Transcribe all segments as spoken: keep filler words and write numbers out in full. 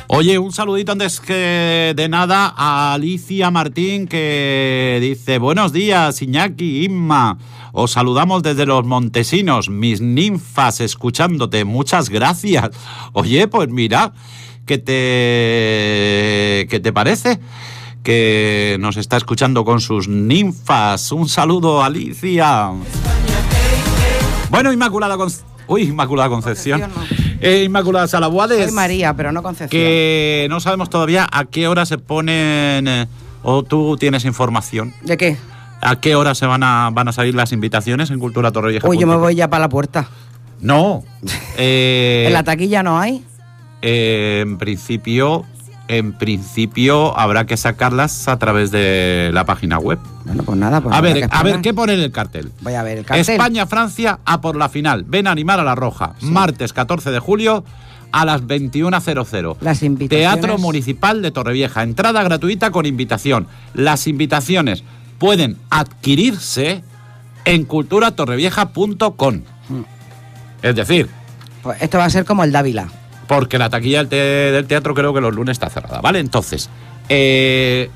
Oye, un saludito antes que de nada a Alicia Martín, que dice: buenos días, Iñaki, Inma. Os saludamos desde Los Montesinos, mis ninfas, escuchándote. Muchas gracias. Oye, pues mira, ¿qué te, ¿qué te parece? Que nos está escuchando con sus ninfas. Un saludo, Alicia. Bueno, Inmaculada Con... Uy, Inmaculada Concepción. Concepción no. eh, Inmaculada Salabuades. Soy María, pero no Concepción. Que no sabemos todavía a qué hora se ponen... Eh, ¿O tú tienes información? ¿De qué? ¿A qué hora se van a, van a salir las invitaciones en Cultura Torrevieja? Uy, yo me voy ya para la puerta. No. Eh, ¿En la taquilla no hay? Eh, en principio... En principio habrá que sacarlas a través de la página web. Bueno, pues nada. Pues a ver, a ver, ¿qué pone en el cartel? Voy a ver el cartel. España-Francia a por la final. Ven a animar a la Roja. Sí. Martes catorce de julio a las veintiuna cero. Las invitaciones. Teatro Municipal de Torrevieja. Entrada gratuita con invitación. Las invitaciones pueden adquirirse en cultura torrevieja punto com. Hmm. Es decir... Pues esto va a ser como el Dávila. Porque la taquilla del, te- del teatro creo que los lunes está cerrada, ¿vale? Entonces, eh,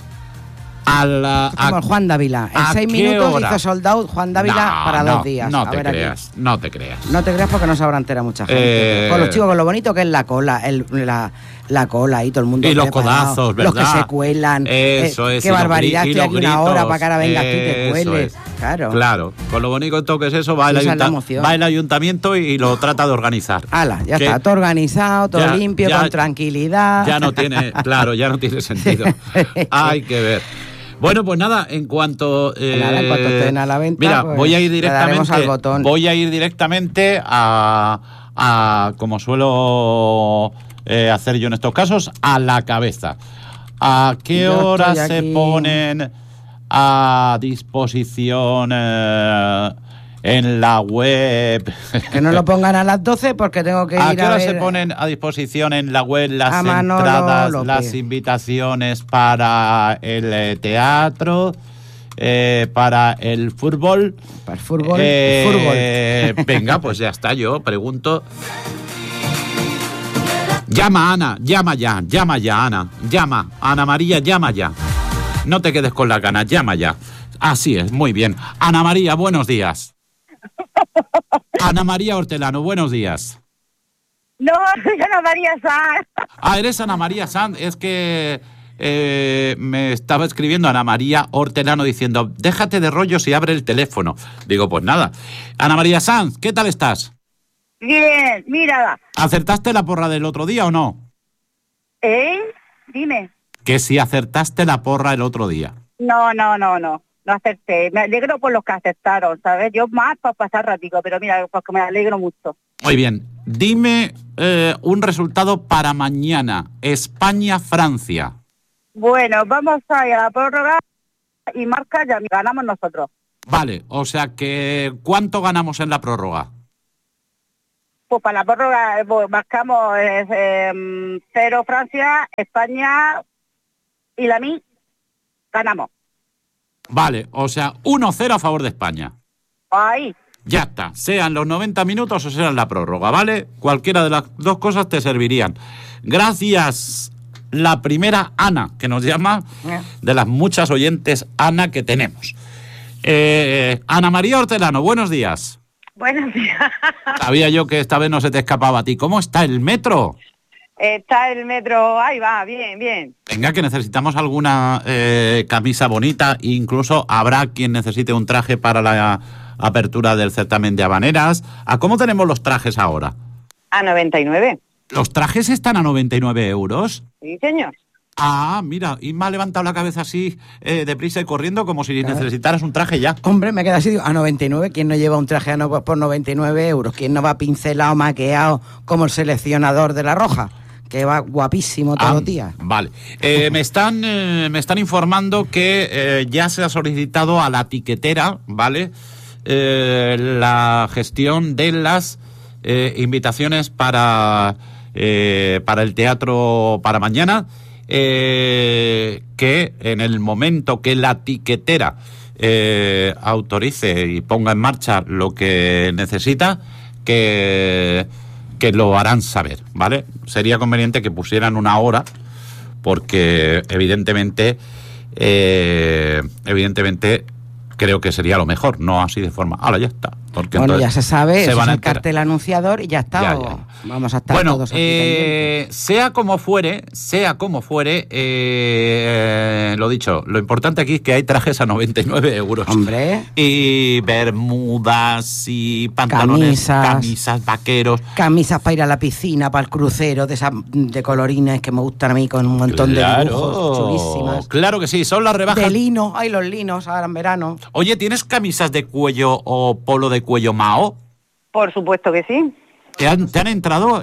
a la, es como a, el Juan Dávila. En seis minutos hora? hizo sold out Juan Dávila no, para no, dos días. No a te ver creas, aquí. no te creas. No te creas porque no se habrá enterado mucha gente. Eh, Con los chicos, con lo bonito que es la cola, el, la, la cola y todo el mundo. Y los preparado, codazos, ¿verdad? Los que se cuelan. Eso eh, es. Qué barbaridad, estoy aquí una hora para que ahora vengas eh, tú y te cueles. Es. Claro. Claro. Con lo bonito que es eso, va, el, ayunta- va el ayuntamiento y lo trata de organizar. Hala, ya que está, todo organizado, todo ya, limpio, ya, con tranquilidad. Ya no tiene, claro, ya no tiene sentido. Hay que ver. Bueno, pues nada, en cuanto eh, nada, en cuanto estén a la venta, mira, pues voy a ir directamente al botón. Voy a ir directamente a, a como suelo eh, hacer yo en estos casos, a la cabeza. ¿A qué yo hora se aquí. ponen a disposición eh, en la web? Que no lo pongan a las doce porque tengo que ir a ¿A qué hora ver... se ponen a disposición en la web las a entradas, López. Las invitaciones para el eh, teatro, eh, para el fútbol? Para el fútbol. Eh, el fútbol. Venga, pues ya está, yo pregunto. Llama, Ana, llama ya, llama ya, Ana, llama, Ana María, llama ya. No te quedes con las ganas, llama ya. Así es, muy bien. Ana María, buenos días. Ana María Hortelano, buenos días. No, soy Ana María Sanz. Ah, eres Ana María Sanz. Es que eh, me estaba escribiendo Ana María Hortelano diciendo: déjate de rollos y abre el teléfono. Digo, pues nada. Ana María Sanz, ¿qué tal estás? Bien, mira. ¿Acertaste la porra del otro día o no? ¿Eh? Dime. Que si acertaste la porra el otro día. No, no, no, no. No acerté. Me alegro por los que acertaron, ¿sabes? Yo más para pasar ratico, pero mira, porque me alegro mucho. Muy bien. Dime eh, un resultado para mañana. España-Francia. Bueno, vamos a ir a la prórroga y marca ya ganamos nosotros. Vale, o sea que ¿cuánto ganamos en la prórroga? Pues para la prórroga pues, marcamos eh, eh, cero Francia, España y la mí ganamos. Vale, o sea, uno cero a favor de España. Ahí. Ya está, sean los noventa minutos o sean la prórroga, ¿vale? Cualquiera de las dos cosas te servirían. Gracias, la primera Ana, que nos llama, de las muchas oyentes Ana que tenemos. Eh, Ana María Hortelano, buenos días. Buenos días. Sabía yo que esta vez no se te escapaba a ti. ¿Cómo está el metro? Está el metro, ahí va, bien, bien. Venga, que necesitamos alguna eh, camisa bonita, incluso habrá quien necesite un traje para la apertura del certamen de habaneras. ¿A cómo tenemos los trajes ahora? A noventa y nueve. ¿Los trajes están a noventa y nueve euros? Sí, señor. Ah, mira, y me ha levantado la cabeza así eh, deprisa y corriendo como si claro. necesitaras un traje ya. Hombre, me queda así, digo, a noventa y nueve, ¿quién no lleva un traje a no, por noventa y nueve euros? ¿Quién no va pincelado, maqueado como el seleccionador de la Roja? Que va guapísimo todos ah, los días. Vale. Eh, me están eh, me están informando que eh, ya se ha solicitado a la tiquetera, ¿vale? Eh, la gestión de las eh, invitaciones para, eh, para el teatro para mañana. Eh, que en el momento que la tiquetera eh, autorice y ponga en marcha lo que necesita, que que lo harán saber, ¿vale? Sería conveniente que pusieran una hora, porque evidentemente, eh, evidentemente creo que sería lo mejor, no así de forma. Ahora ya está. Porque bueno, ya se sabe, se eso van es a el enterar. cartel anunciador y ya está. Ya, o ya, ya. Vamos a estar bueno, todos aquí eh, pendientes. sea como fuere, sea como fuere, eh, lo dicho, lo importante aquí es que hay trajes a noventa y nueve euros. Hombre. Y bermudas y pantalones, Camisas. camisas, vaqueros. Camisas para ir a la piscina, para el crucero, de esas de colorines que me gustan a mí, con un montón Claro, de dibujos chulísimas. claro que sí, son las rebajas. De lino, hay los linos ahora en verano. Oye, ¿tienes camisas de cuello o polo de cuello Mao? Por supuesto que sí. ¿Te han, te han entrado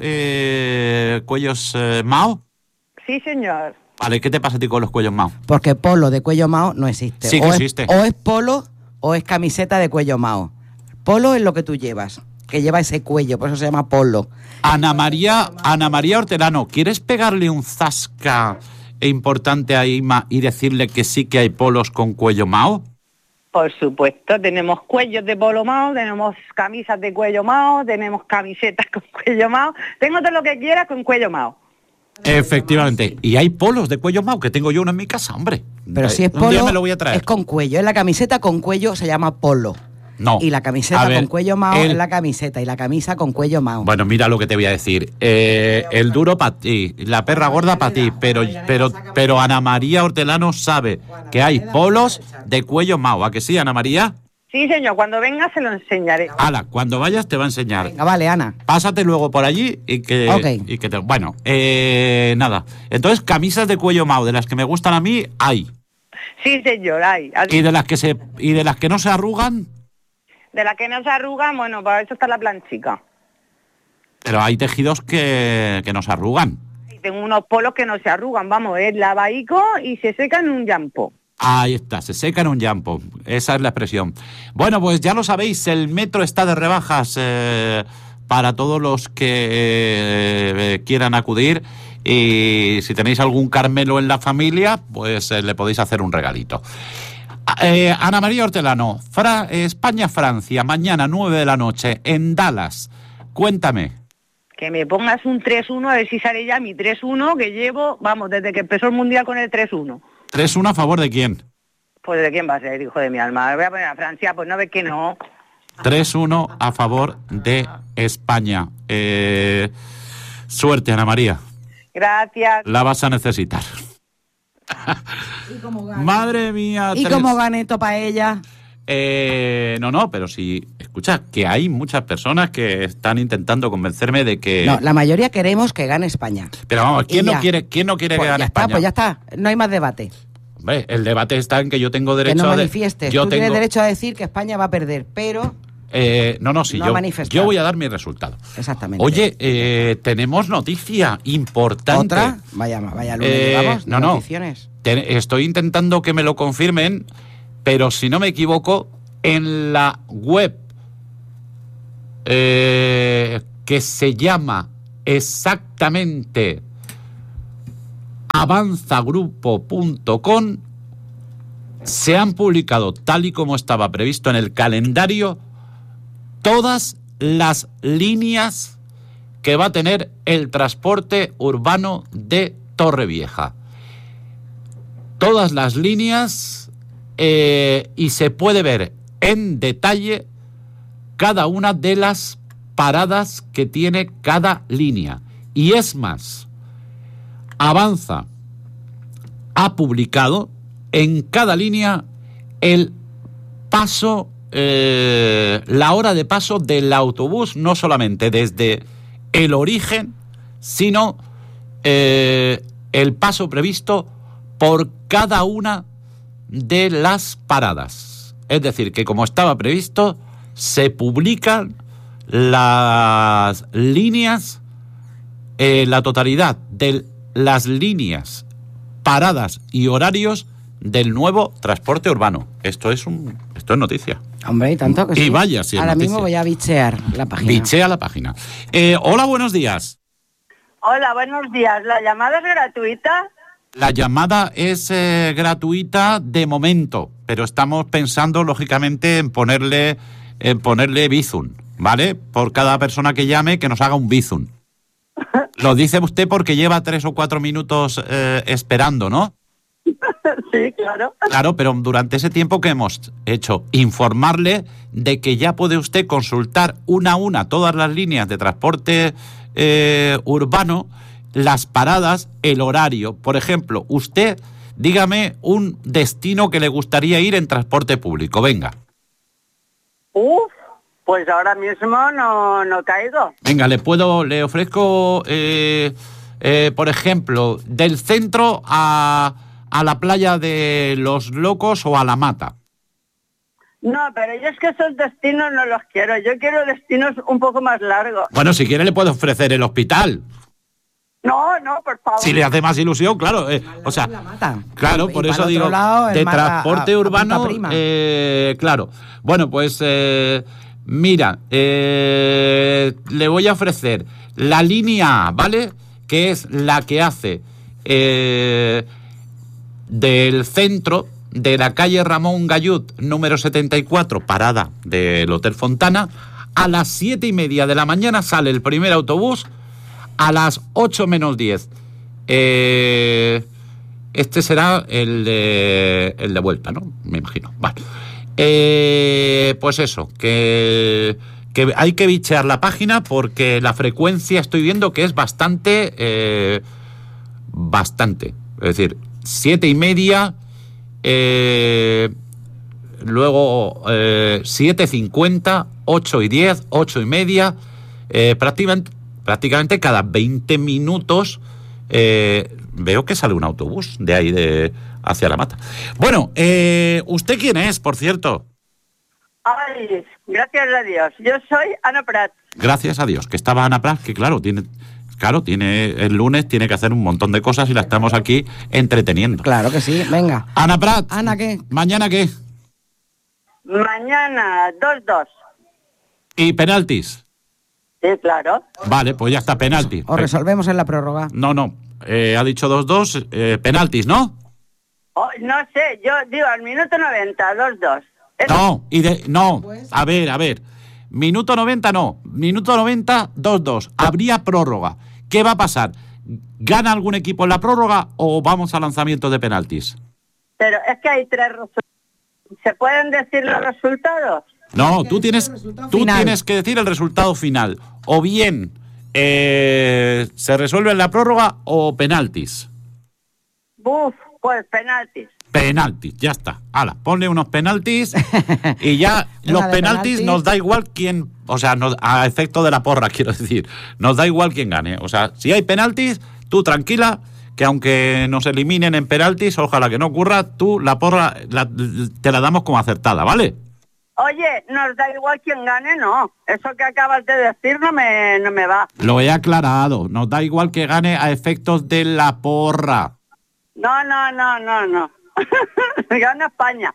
eh, cuellos eh, Mao? Sí, señor. Vale, ¿qué te pasa a ti con los cuellos Mao? Porque polo de cuello mao no existe. Sí que o es- existe. o es polo o es camiseta de cuello mao. Polo es lo que tú llevas, que lleva ese cuello, por eso se llama polo. Ana María, Ana María Hortelano, ¿quieres pegarle un zasca importante a Ima y decirle que sí que hay polos con cuello Mao? Por supuesto, tenemos cuellos de polo mao, tenemos camisas de cuello mao, tenemos camisetas con cuello mao, tengo todo lo que quieras con cuello mao. Efectivamente. Y hay polos de cuello Mao, que tengo yo uno en mi casa, hombre. Pero Eh, si es un día polo, me lo voy a traer. es con cuello. Es la camiseta con cuello, se llama polo. No. Y la A camiseta ver, con cuello mao el- es la camiseta y la camisa con cuello mao. Bueno, mira lo que te voy a decir. Eh, el duro para ti, la perra gorda para ti, pero, pero, pero Ana María Hortelano sabe que hay polos de cuello Mao. ¿A que sí, Ana María? Sí, señor, cuando venga se lo enseñaré. Ala, cuando vayas te va a enseñar. Venga, vale, Ana. Pásate luego por allí y que, Ok. y que te... Bueno, eh, nada. Entonces, camisas de cuello Mao, de las que me gustan a mí, hay. Sí, señor, hay. Y de las que se y de las que no se arrugan, De la que no se arruga, bueno, para eso está la planchica. pero hay tejidos que, que no se arrugan. Y tengo unos polos que no se arrugan, vamos, es lavaico y se seca en un llampo. Ahí está, se seca en un llampo. Esa es la expresión. Bueno, pues ya lo sabéis, el metro está de rebajas eh, para todos los que eh, quieran acudir. Y si tenéis algún Carmelo en la familia, pues eh, le podéis hacer un regalito. Eh, Ana María Hortelano, Fra- España-Francia, mañana nueve de la noche, en Dallas. Cuéntame. Que me pongas un tres uno, a ver si sale ya mi tres uno que llevo, vamos, desde que empezó el Mundial con el tres uno. tres uno a favor de quién. Pues ¿de quién va a ser, hijo de mi alma? Voy a poner a Francia, pues no ves que no. tres uno a favor de España. Eh, suerte, Ana María. Gracias. La vas a necesitar. Madre mía. ¿Y tres- cómo gané para ella? Eh, no, no, pero sí, escucha, que hay muchas personas que están intentando convencerme de que... No, la mayoría queremos que gane España. Pero vamos, ¿quién Y no ya. quiere, quién no quiere Pues que gane ya está, España? pues ya está. No hay más debate. Hombre, el debate está en que yo tengo Que derecho no a... de- manifiestes. Yo Tú tengo... tienes derecho a decir que España va a perder, pero... Eh, no, no, sí, No yo, manifestar. yo voy a dar mi resultado. Exactamente. Oye, eh, tenemos noticia importante. ¿Otra? Vaya, vaya lunes Eh, llevamos, no, de no. noticiones. Te- estoy intentando que me lo confirmen, pero si no me equivoco, en la web eh, que se llama exactamente avanzagrupo punto com se han publicado, tal y como estaba previsto en el calendario, todas las líneas que va a tener el transporte urbano de Torrevieja. Todas las líneas eh, y se puede ver en detalle cada una de las paradas que tiene cada línea. Y es más, Avanza ha publicado en cada línea el paso, eh, la hora de paso del autobús, no solamente desde el origen, sino eh, el paso previsto por cada una de las paradas. Es decir, que como estaba previsto, se publican las líneas, eh, la totalidad de las líneas, paradas y horarios del nuevo transporte urbano. Esto es un, esto es noticia. Hombre, y tanto que Y sí. vaya, si es Ahora noticia. mismo voy a bichear la página. Bichea la página. Eh, hola, buenos días. Hola, buenos días. ¿La llamada es gratuita? La llamada es eh, gratuita de momento, pero estamos pensando lógicamente en ponerle en ponerle Bizum, ¿vale? Por cada persona que llame, que nos haga un bizum. Lo dice usted porque lleva tres o cuatro minutos eh, esperando, ¿no? Sí, claro. Claro, pero durante ese tiempo que hemos hecho, informarle de que ya puede usted consultar una a una todas las líneas de transporte eh, urbano, las paradas, el horario. Por ejemplo, usted, dígame un destino que le gustaría ir en transporte público. Venga. Uf, pues ahora mismo no, no caigo. Venga, le puedo, le ofrezco, eh, eh, por ejemplo, del centro a... a la playa de Los Locos o a La Mata. No, pero yo es que esos destinos no los quiero. Yo quiero destinos un poco más largos. Bueno, si quiere le puedo ofrecer el hospital. No, no, por favor. Si le hace más ilusión, claro. Eh, o sea, La Mata. claro, Y por para eso el digo, otro lado, el de Mata transporte a- a urbano, Punta Prima. eh, claro. Bueno, pues eh, mira, eh, le voy a ofrecer la línea A, ¿vale? Que es la que hace... Eh, del centro de la calle Ramón Gallut, número setenta y cuatro, parada del Hotel Fontana. A las siete y media de la mañana sale el primer autobús. A las ocho menos diez. Eh, este será el de, el de vuelta, ¿no? Me imagino. Vale. Eh, pues eso, que, que hay que bichear la página porque la frecuencia estoy viendo que es bastante... Eh, bastante. Es decir... Siete y media, eh, luego eh, siete cincuenta, ocho y diez, ocho y media, eh, prácticamente, prácticamente cada veinte minutos eh, veo que sale un autobús de ahí de hacia La Mata. Bueno, eh, ¿usted quién es, por cierto? Ay, gracias a Dios. Yo soy Ana Prat. Gracias a Dios, que estaba Ana Prat, que claro, tiene... Claro, tiene el lunes tiene que hacer un montón de cosas y la estamos aquí entreteniendo. Claro que sí, venga. Ana Prat. Ana, ¿qué? ¿Mañana qué? Mañana, dos dos. ¿Y penaltis? Sí, claro. Vale, pues ya está, penalti. O resolvemos en la prórroga. No, no, eh, ha dicho dos dos, eh, penaltis, ¿no? Oh, no sé, yo digo al minuto noventa, dos dos. No, y de, no, a ver, a ver. Minuto noventa no, minuto noventa, dos dos. Habría prórroga. ¿Qué va a pasar? ¿Gana algún equipo en la prórroga o vamos a lanzamiento de penaltis? Pero es que hay tres resultados. ¿Se pueden decir los resultados? No, tú tienes, tú final. tienes que decir el resultado final. O bien eh, se resuelve en la prórroga o penaltis. Buf, pues penaltis. Penaltis, ya está. Hala, ponle unos penaltis y ya Una los de penaltis penaltis. nos da igual quién, o sea, nos, a efecto de la porra, quiero decir, nos da igual quién gane. O sea, si hay penaltis, tú tranquila, que aunque nos eliminen en penaltis, ojalá que no ocurra, tú la porra la- te la damos como acertada, ¿vale? Oye, nos da igual quién gane, no. Eso que acabas de decir no me, no me va. Lo he aclarado, nos da igual que gane a efectos de la porra. No, no, no, no, no. Gana España.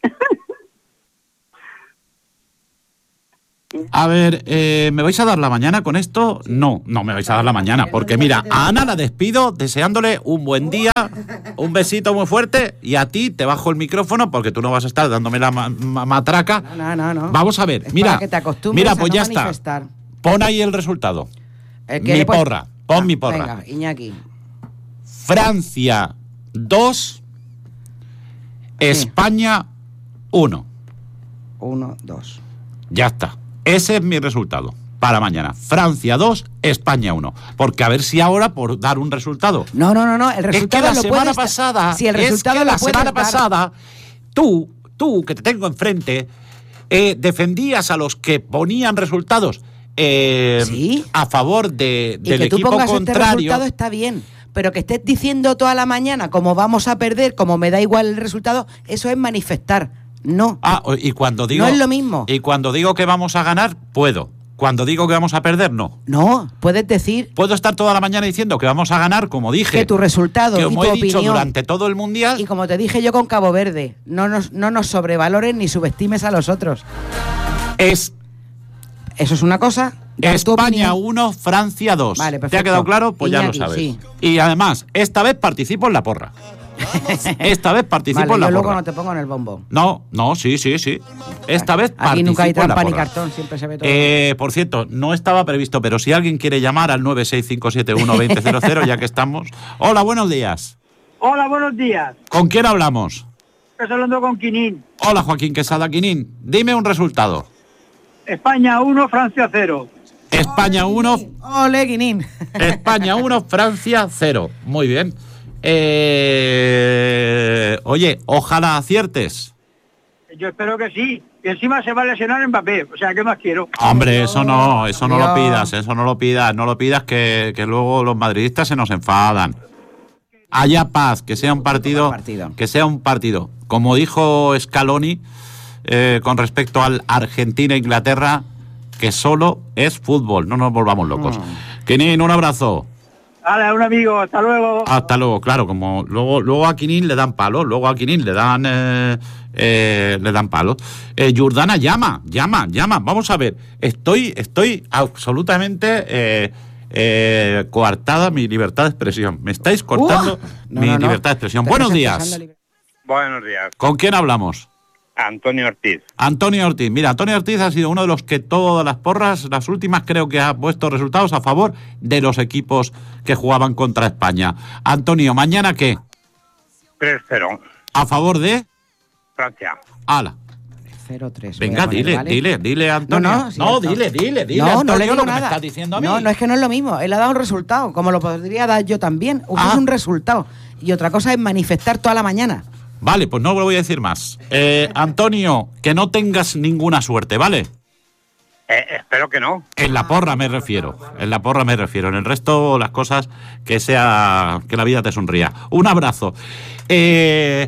A ver, eh, ¿me vais a dar la mañana con esto? No, no me vais a dar la mañana, porque mira, a Ana la despido deseándole un buen día, un besito muy fuerte, y a ti te bajo el micrófono porque tú no vas a estar dándome la ma- ma- matraca. No, no, no. Vamos a ver, Es mira, para que te acostumbres mira, a pues no ya manifestar. está. Pon ahí el resultado. El que Mi le pon- porra, pon Ah, mi porra. Venga, Iñaki. Francia dos, España uno. Uno, dos. Ya está. Ese es mi resultado para mañana. Francia dos, España uno. Porque a ver si ahora, por dar un resultado... No, no, no, no. El Es que resultado la lo semana puedes- pasada... Si el es resultado que lo la puedes semana dar- pasada, tú, tú, que te tengo enfrente, eh, defendías a los que ponían resultados eh, ¿Sí? a favor de, Y del que tú equipo pongas este contrario. resultado está bien. Pero que estés diciendo toda la mañana como vamos a perder, como me da igual el resultado, eso es manifestar. No. Ah, y cuando digo... No es lo mismo. Y cuando digo que vamos a ganar, puedo. Cuando digo que vamos a perder, no. No, puedes decir Puedo estar toda la mañana diciendo que vamos a ganar, como dije. que tu resultado que y como tu he dicho opinión. durante todo el mundial. Y como te dije yo con Cabo Verde, no nos, no nos sobrevalores ni subestimes a los otros. Es Eso es una cosa. dar tu España opinión. uno, Francia dos. Vale, ¿Te ha perfecto. quedado claro? Pues ya Iñaki, lo sabes. sí. Y además, esta vez participo en la porra. Esta vez participo vale, en la yo luego porra. no te pongo en el bombo. No, no, sí, sí, sí. Esta vez participo Aquí nunca hay en la trampa ni porra. cartón, siempre se ve todo. Eh, por cierto, no estaba previsto, pero si alguien quiere llamar al nueve seis cinco siete uno dos cero cero cero, ya que estamos. Hola, buenos días. Hola, buenos días. ¿Con quién hablamos? Estoy hablando con Quinín. Hola, Joaquín Quesada Quinín. Dime un resultado. España uno, Francia cero. España uno, Ole, Guinín. España uno, Francia cero. Muy bien. Eh, oye, ojalá aciertes. Yo espero que sí. Y encima se va a lesionar Mbappé. O sea, ¿qué más quiero? Hombre, eso no, eso no lo Dios. pidas, eso no lo pidas, no lo pidas que, que luego los madridistas se nos enfadan. Haya paz, que sea un partido, partido. que sea un partido. Como dijo Scaloni eh, con respecto al Argentina-Inglaterra, que solo es fútbol, no nos volvamos locos. Mm. Quinín, un abrazo. Hola, un amigo. Hasta luego. Hasta luego, claro, como luego, luego a Quinín le dan palos, luego a Quinín le dan eh, eh, le dan palos. Eh, Jordana, llama, llama, llama. Vamos a ver, estoy, estoy absolutamente eh, eh, coartada mi libertad de expresión. Me estáis cortando Uh, no, mi no, no. libertad de expresión. Te Buenos estás días. expresando libre- Buenos días, ¿Con quién hablamos? Antonio Ortiz. Antonio Ortiz. Mira, Antonio Ortiz ha sido uno de los que todas las porras, las últimas, creo que ha puesto resultados a favor de los equipos que jugaban contra España. Antonio, ¿mañana qué? tres cero, ¿A favor de? Francia. Ala. cero tres. voy Venga, a poner, dile, ¿vale? dile, dile, Antonio. No, no, sí, no está. dile, dile, dile, No, no Antonio, le digo lo que nada. me estás diciendo a mí. No, no es que no es lo mismo. Él ha dado un resultado, como lo podría dar yo también. Usted Ah. es un resultado. Y otra cosa es manifestar toda la mañana. Vale, pues no lo voy a decir más. Eh, Antonio, que no tengas ninguna suerte, ¿vale? Eh, espero que no. En la porra me refiero, en la porra me refiero. En el resto, las cosas, que sea, que la vida te sonría. Un abrazo. Eh,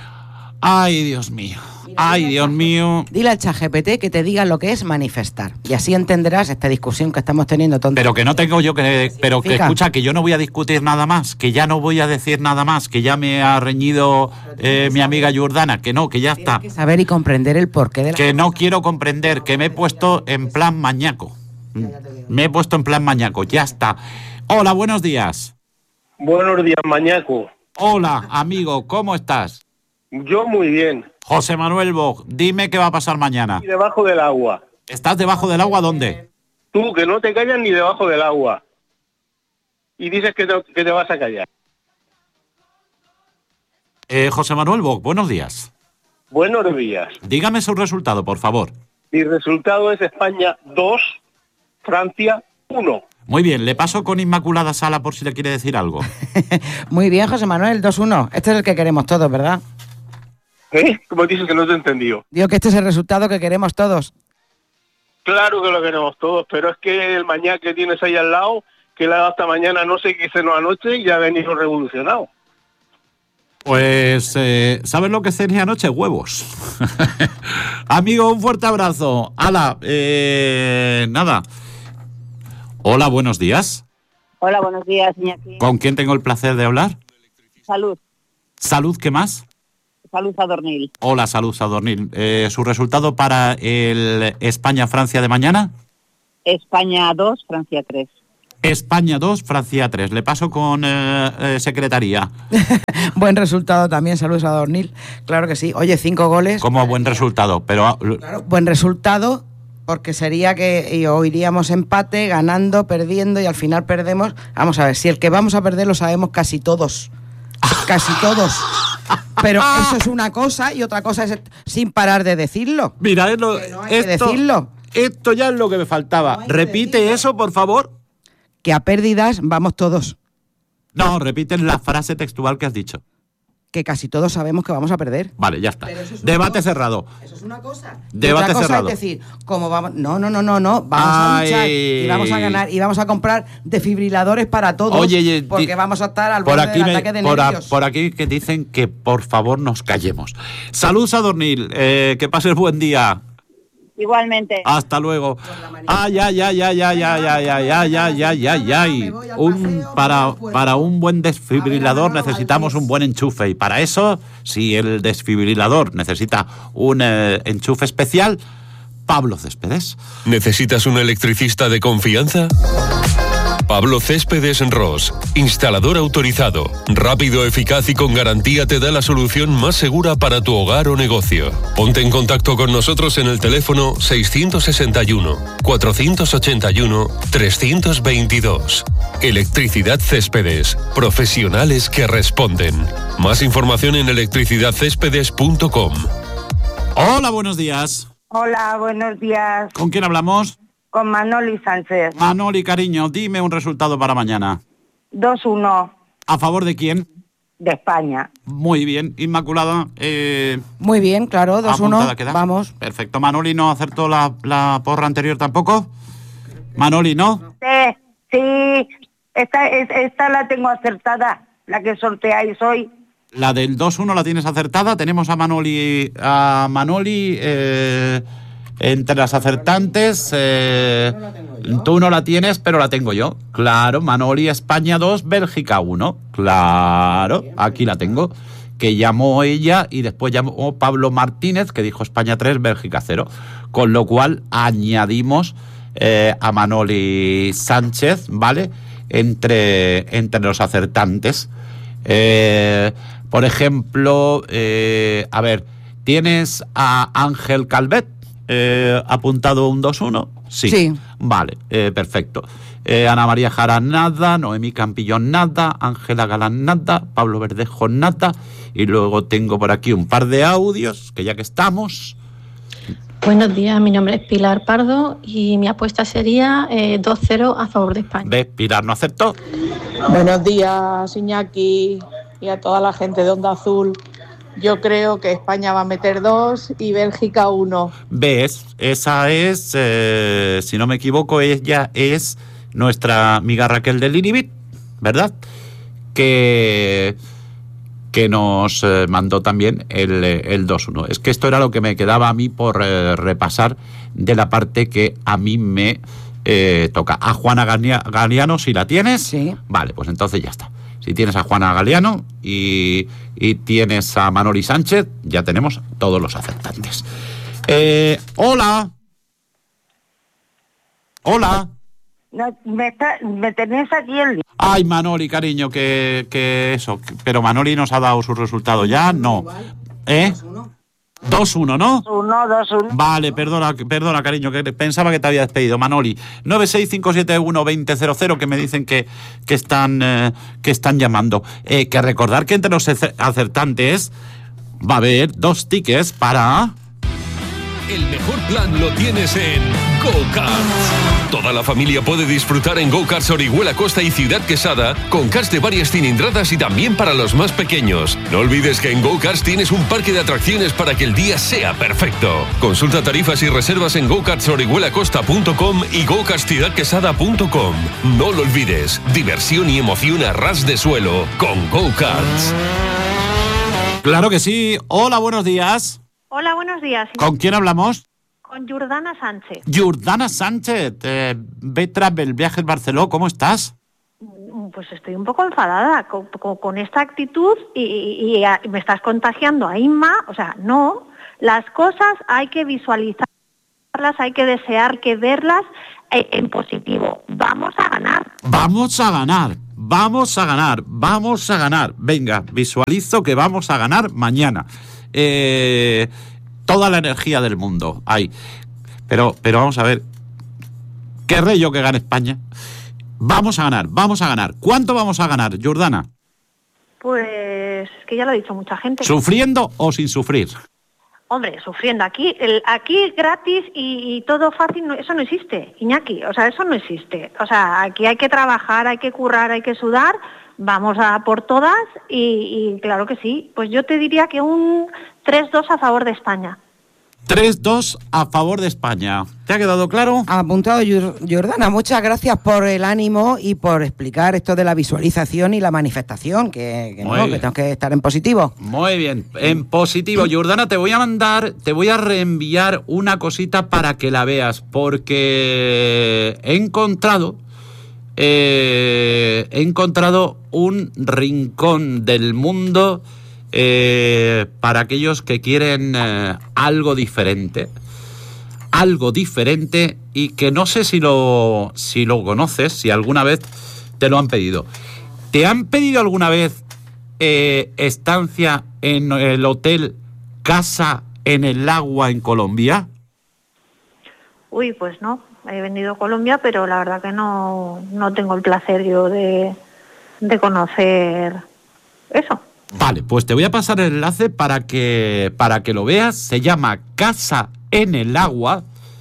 ay, Dios mío. Ay, Dios mío. Dile al ChatGPT que te diga lo que es manifestar. Y así entenderás esta discusión que estamos teniendo, tonto. Pero que no tengo yo que... Pero que significa? escucha, que yo no voy a discutir nada más, que ya no voy a decir nada más, que ya me ha reñido eh, mi amiga Jordana, que no, que ya está. Tienes que saber y comprender el porqué de la... Que no quiero comprender, que me he puesto en plan mañaco. Me he puesto en plan mañaco, ya está. Hola, buenos días. Buenos días, Mañaco. Hola, amigo, ¿cómo estás? Yo muy bien. José Manuel Bog, dime qué va a pasar mañana. Y debajo del agua. ¿Estás debajo del agua dónde? Tú, que no te callas ni debajo del agua. Y dices que te, que te vas a callar. Eh, José Manuel Bog, buenos días. Buenos días. Dígame su resultado, por favor. Mi resultado es España dos, Francia uno. Muy bien, le paso con Inmaculada Sala por si le quiere decir algo. Muy bien, José Manuel, dos uno. Este es el que queremos todos, ¿verdad? ¿Eh? Como dices que no te he entendido. Digo que este es el resultado que queremos todos. Claro que lo queremos todos, pero es que el Mañaco que tienes ahí al lado, que le ha dado hasta mañana no sé qué cenó anoche y ya ha venido revolucionado. Pues, eh, ¿sabes lo que cené anoche? Huevos. Amigo, un fuerte abrazo. Ala, eh, nada. Hola, buenos días. Hola, buenos días, Iñaki. ¿Con quién tengo el placer de hablar? Salud, Salud, ¿qué más? salud Sadornil. Hola, Salud Sadornil. Eh, ¿Su resultado para el España-Francia de mañana? España dos, Francia tres. España dos, Francia tres. Le paso con eh, eh, secretaría. Buen resultado también, saludos a Dornil. Claro que sí. Oye, cinco goles. Como buen resultado, pero... Claro, buen resultado, porque sería que o iríamos empate, ganando, perdiendo, y al final perdemos. Vamos a ver, si el que vamos a perder lo sabemos casi todos. Casi todos. Pero eso es una cosa y otra cosa es sin parar de decirlo. Mira, es lo- Que no hay que esto, decirlo. esto ya es lo que me faltaba. No hay que Repite decirlo. eso, por favor. Que a pérdidas vamos todos. No, repite la frase textual que has dicho. Que casi todos sabemos que vamos a perder. Vale, ya está. Pero eso es una Debate cosa. cerrado. Eso es una cosa. Y Debate otra cosa cerrado. es decir, como vamos, no, no, no, no, no, vamos a luchar Ay. y vamos a ganar y vamos a comprar desfibriladores para todos, Oye, oye, porque di- vamos a estar al por borde aquí, del me- ataque de por, a- nervios. por aquí que dicen que por favor nos callemos. Salud, Sadornil. Eh, que pases buen día. Igualmente. Hasta luego. Ay, ay, ay, ay, ay, ay, ay, ay, ay, ay, ay, ay, ay. Un, para, para un buen desfibrilador necesitamos un buen enchufe. Y para eso, si el desfibrilador necesita un eh, enchufe especial, Pablo Céspedes. ¿Necesitas un electricista de confianza? Pablo Céspedes Ros, instalador autorizado. Rápido, eficaz y con garantía te da la solución más segura para tu hogar o negocio. Ponte en contacto con nosotros en el teléfono seiscientos sesenta y uno, cuatrocientos ochenta y uno, trescientos veintidós. Electricidad Céspedes, profesionales que responden. Más información en electricidad céspedes punto com. Hola, buenos días. Hola, buenos días. ¿Con quién hablamos? Con Manoli Sánchez. Manoli, cariño, dime un resultado para mañana. dos uno. ¿A favor de quién? De España. Muy bien. Inmaculada. Eh, Muy bien, claro, dos uno. Vamos. Perfecto. Manoli no acertó la, la porra anterior tampoco. Manoli, ¿no? Sí, sí. Esta, esta la tengo acertada, la que sorteáis hoy. La del dos uno la tienes acertada. Tenemos a Manoli, a Manoli eh, entre las acertantes. Eh, tú no la tienes, pero la tengo yo. Claro, Manoli, España dos, Bélgica uno. Claro, aquí la tengo. Que llamó ella y después llamó Pablo Martínez, que dijo España tres, Bélgica cero. Con lo cual añadimos eh, a Manoli Sánchez, ¿vale? Entre, entre los acertantes. Eh, por ejemplo, eh, a ver, ¿tienes a Ángel Calvet eh, apuntado un dos uno? Sí. Sí. Vale, eh, perfecto. Eh, Ana María Jara, nada. Noemí Campillón, nada. Ángela Galán, nada. Pablo Verdejo, nada. Y luego tengo por aquí un par de audios, que ya que estamos... Buenos días, mi nombre es Pilar Pardo y mi apuesta sería eh, dos cero a favor de España. ¿Ves? Pilar no aceptó. Buenos días, Iñaki, y a toda la gente de Onda Azul. Yo creo que España va a meter dos y Bélgica uno. ¿Ves? Esa es, eh, si no me equivoco, ella es nuestra amiga Raquel del Inibit, ¿verdad? Que... que nos eh, mandó también el, el dos uno. Es que esto era lo que me quedaba a mí por eh, repasar de la parte que a mí me eh, toca. A Juana Galeano, si la tienes, sí. Vale, pues entonces ya está. Si tienes a Juana Galeano y, y tienes a Manoli Sánchez, ya tenemos todos los aceptantes. Eh, hola. Hola. No, me, está, me tenéis aquí el... Ay, Manoli, cariño, que, que eso. Pero Manoli nos ha dado su resultado ya, no. ¿Eh? dos uno, ¿no? uno, dos uno. Vale, perdona, perdona, cariño, que pensaba que te había despedido. Manoli, nueve seis cinco siete uno dos cero cero cero, que me dicen que, que, están, eh, que están llamando. Eh, que recordar que entre los acertantes va a haber dos tickets para... El mejor plan lo tienes en Go-Karts. Toda la familia puede disfrutar en Go-Karts Orihuela Costa y Ciudad Quesada con karts de varias cilindradas y también para los más pequeños. No olvides que en Go-Karts tienes un parque de atracciones para que el día sea perfecto. Consulta tarifas y reservas en go karts orihuela costa punto com y go karts ciudad quesada punto com. No lo olvides, diversión y emoción a ras de suelo con Go-Karts. Claro que sí. Hola, buenos días. Hola, buenos días. ¿Con quién hablamos? Con Jordana Sánchez. Jordana Sánchez, eh, B-Travel, Viajes Barceló, ¿cómo estás? Pues estoy un poco enfadada con, con, con esta actitud y, y, y me estás contagiando a Inma. O sea, no, las cosas hay que visualizarlas, hay que desear que verlas en, en positivo. Vamos a ganar. Vamos a ganar, vamos a ganar, vamos a ganar. Venga, visualizo que vamos a ganar mañana. Eh, toda la energía del mundo hay. Pero, pero vamos a ver. Querré yo que gane España. Vamos a ganar, vamos a ganar. ¿Cuánto vamos a ganar, Jordana? Pues que ya lo ha dicho mucha gente. ¿Sufriendo o sin sufrir? Hombre, sufriendo. Aquí el, aquí gratis y, y todo fácil, no, eso no existe, Iñaki. O sea, eso no existe. O sea, aquí hay que trabajar, hay que currar, hay que sudar. Vamos a por todas y, y claro que sí. Pues yo te diría que un tres dos a favor de España. tres dos a favor de España. ¿Te ha quedado claro? Apuntado, Jordana. Muchas gracias por el ánimo y por explicar esto de la visualización y la manifestación, que, que no, que tengo que estar en positivo. Muy bien, en positivo. Jordana, te voy a mandar, te voy a reenviar una cosita para que la veas, porque he encontrado... Eh, he encontrado un rincón del mundo eh, para aquellos que quieren eh, algo diferente, algo diferente y que no sé si lo, si lo conoces, si alguna vez te lo han pedido. ¿Te han pedido alguna vez eh, estancia en el hotel Casa en el Agua en Colombia? Uy, pues no, he venido a Colombia, pero la verdad que no, no tengo el placer yo de, de conocer eso. Vale, pues te voy a pasar el enlace para que, para que lo veas. Se llama Casa en el Agua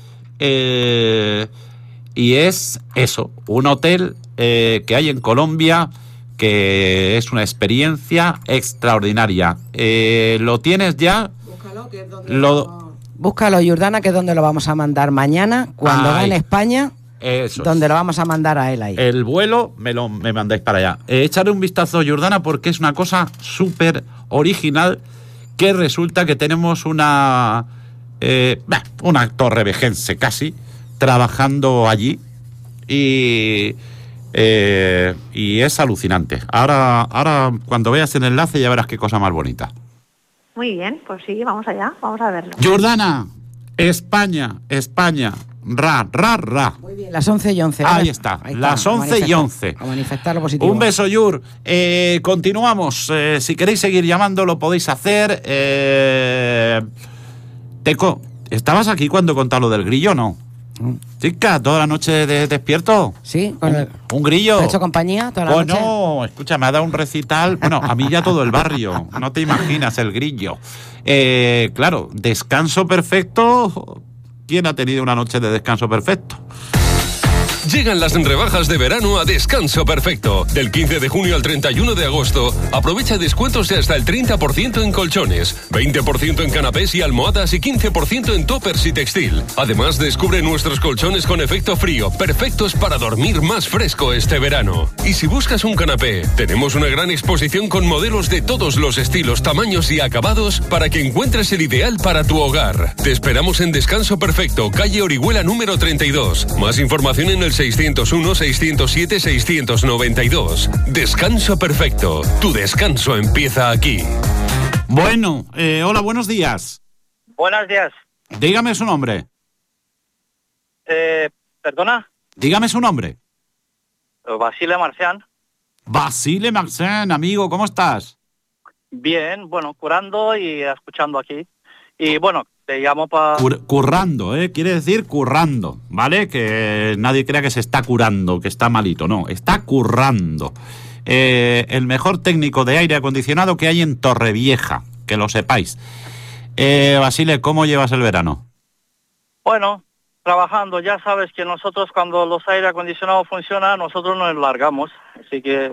eh, y es eso, un hotel eh, que hay en Colombia que es una experiencia extraordinaria. Eh, ¿Lo tienes ya? Búscalo, que es donde lo... lo... Búscalo, Jordana, que es donde lo vamos a mandar mañana, cuando Ay, gane España, eso donde es. lo vamos a mandar a él ahí. El vuelo me lo me mandáis para allá. Eh, echarle un vistazo, Jordana, porque es una cosa súper original, que resulta que tenemos una, eh, bah, una torrevejense casi, trabajando allí, y... Eh, y es alucinante. Ahora, ahora cuando veas el enlace ya verás qué cosa más bonita. Muy bien, pues sí, vamos allá, vamos a verlo. Jordana, España, España, ra, ra, ra. Muy bien, las once y once. Ahí está, Ahí las está, once y once. A manifestar lo positivo. Un beso, Yur. Eh, continuamos. Eh, si queréis seguir llamando, lo podéis hacer. Eh, Teco, ¿estabas aquí cuando he contado lo del grillo, no? Chica, toda la noche de, despierto. Sí, con un, el... un grillo. ¿Te ha hecho compañía toda la Pues noche? no, escucha, me ha dado un recital. Bueno, a mí ya todo el barrio. No te imaginas el grillo. Eh, claro, descanso perfecto. ¿Quién ha tenido una noche de descanso perfecto? Llegan las rebajas de verano a Descanso Perfecto. Del quince de junio al treinta y uno de agosto, aprovecha descuentos de hasta el treinta por ciento en colchones, veinte por ciento en canapés y almohadas y quince por ciento en toppers y textil. Además, descubre nuestros colchones con efecto frío, perfectos para dormir más fresco este verano. Y si buscas un canapé, tenemos una gran exposición con modelos de todos los estilos, tamaños y acabados para que encuentres el ideal para tu hogar. Te esperamos en Descanso Perfecto, calle Orihuela número treinta y dos. Más información en el seiscientos uno, seiscientos siete, seiscientos noventa y dos. Descanso Perfecto. Tu descanso empieza aquí. Bueno, eh, hola, buenos días. Buenos días. Dígame su nombre. Eh, ¿Perdona? Dígame su nombre. Basile Marcián. Basile Marcián, amigo, ¿cómo estás? Bien, bueno, curando y escuchando aquí. Y bueno, te llamo para... Cur- currando, ¿eh? Quiere decir currando, ¿vale? Que nadie crea que se está curando, que está malito, no, está currando. Eh, el mejor técnico de aire acondicionado que hay en Torrevieja, que lo sepáis. Eh, Basile, ¿cómo llevas el verano? Bueno, trabajando. Ya sabes que nosotros cuando los aire acondicionados funcionan, nosotros nos largamos. Así que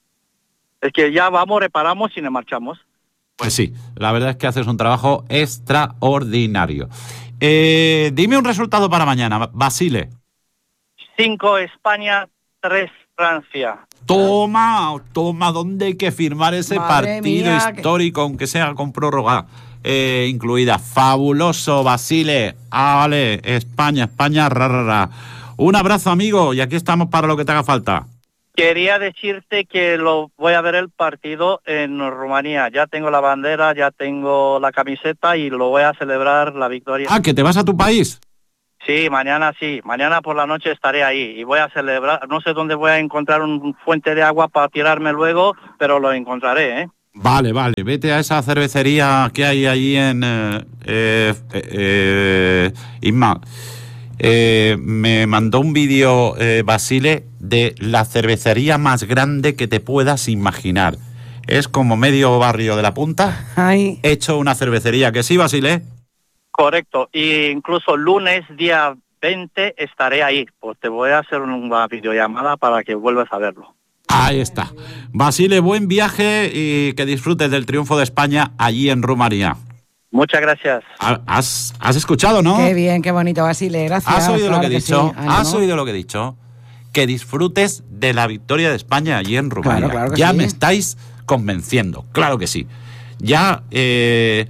es que ya vamos, reparamos y nos marchamos. Pues sí, la verdad es que haces un trabajo extraordinario. Eh, dime un resultado para mañana, Basile. cinco España, tres Francia. Toma, toma, ¿dónde hay que firmar ese Madre partido mía, histórico, aunque sea con prórroga eh, incluida? Fabuloso, Basile. Ah, vale, España, España, ra, ra, ra. Un abrazo, amigo, y aquí estamos para lo que te haga falta. Quería decirte que lo voy a ver el partido en Rumanía. Ya tengo la bandera, ya tengo la camiseta y lo voy a celebrar la victoria. Ah, ¿que te vas a tu país? Sí, mañana sí. Mañana por la noche estaré ahí y voy a celebrar. No sé dónde voy a encontrar un fuente de agua para tirarme luego, pero lo encontraré, ¿eh? Vale, vale, vete a esa cervecería que hay allí en... Eh, eh, eh, Isma, eh, me mandó un vídeo, eh, Basile, de la cervecería más grande que te puedas imaginar. Es como medio barrio de la Punta. Ay. Hecho una cervecería, ¿que sí, Basile? Correcto. Y incluso lunes, día veinte, estaré ahí. Pues te voy a hacer una videollamada para que vuelvas a verlo. Ahí está. Basile, buen viaje y que disfrutes del triunfo de España allí en Rumanía. Muchas gracias. ¿Has, has escuchado, no? Qué bien, qué bonito, Basile, gracias. ¿Has oído claro lo que he que dicho? sí. Ánimo. ¿Has oído lo que he dicho? Que disfrutes de la victoria de España allí en Rumanía. Claro, claro que ya sí. me estáis convenciendo, claro que sí. Ya eh,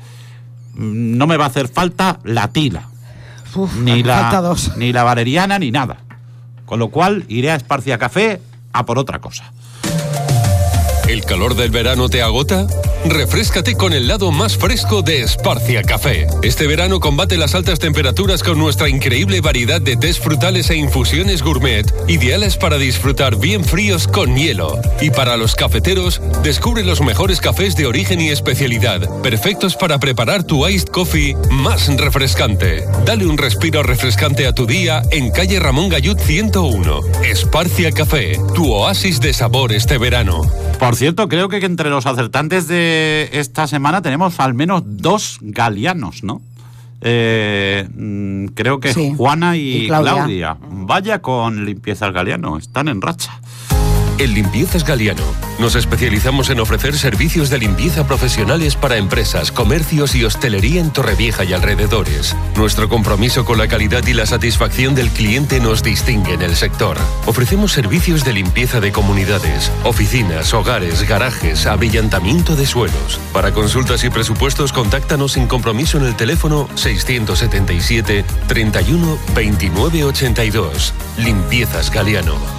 no me va a hacer falta la tila, Uf, ni la, falta dos. ni la valeriana, ni nada. Con lo cual iré a Esparcia Café a por otra cosa. ¿El calor del verano te agota? refréscate con el lado más fresco de Esparcia Café. Este verano combate las altas temperaturas con nuestra increíble variedad de tés frutales e infusiones gourmet, ideales para disfrutar bien fríos con hielo. Y para los cafeteros, descubre los mejores cafés de origen y especialidad, perfectos para preparar tu iced coffee más refrescante. Dale un respiro refrescante a tu día en calle Ramón Gallud ciento uno. Esparcia Café, tu oasis de sabor este verano. Por cierto, creo que entre los acertantes de esta semana tenemos al menos dos galianos, ¿no? Eh, creo que sí. Juana y, y Claudia. Claudia. Vaya con Limpiezas Galiano, están en racha. En Limpiezas Galiano nos especializamos en ofrecer servicios de limpieza profesionales para empresas, comercios y hostelería en Torrevieja y alrededores. Nuestro compromiso con la calidad y la satisfacción del cliente nos distingue en el sector. Ofrecemos servicios de limpieza de comunidades, oficinas, hogares, garajes, abrillantamiento de suelos. Para consultas y presupuestos, contáctanos sin compromiso en el teléfono seiscientos setenta y siete, treinta y uno, veintinueve ochenta y dos. Limpiezas Galiano.